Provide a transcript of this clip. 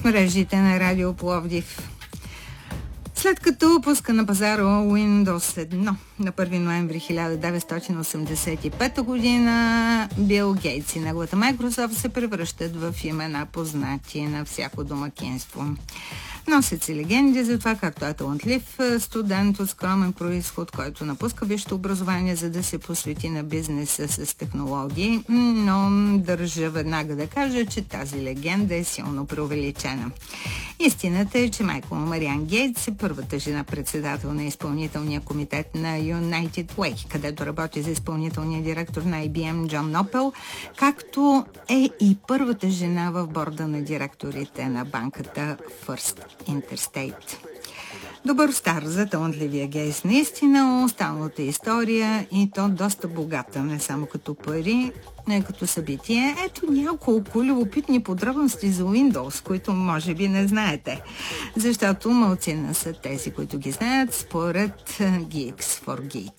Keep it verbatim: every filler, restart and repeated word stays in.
в мрежите на Радио Пловдив. След като пуска на пазара Windows едно на първи ноември хиляда деветстотин осемдесет и пета година, Бил Гейтс и неговата Microsoft се превръщат в имена познати на всяко домакинство. Носят се легенди за това, както е талантлив студент от скромен произход, който напуска висшето образование, за да се посвети на бизнеса с технологии, но държа веднага да кажа, че тази легенда е силно преувеличена. Истината е, че майка му Мариан Гейтс е първата жена председател на изпълнителния комитет на United Way, където работи за изпълнителния директор на Ай Би Ем Джон Нопел, както е и първата жена в борда на директорите на банката First Interstate. Добър стар за талантливия Гейтс, наистина, останалата история и то доста богата, не само като пари, не като събитие. Ето няколко любопитни подробности за Windows, които може би не знаете, защото малцина са тези, които ги знаят според Geeks for Geeks.